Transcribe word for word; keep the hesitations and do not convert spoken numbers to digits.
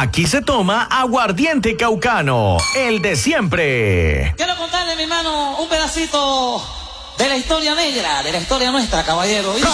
aquí se toma aguardiente caucano, el de siempre. Quiero contarle, mi hermano, un pedacito de la historia negra, de la historia nuestra, caballero.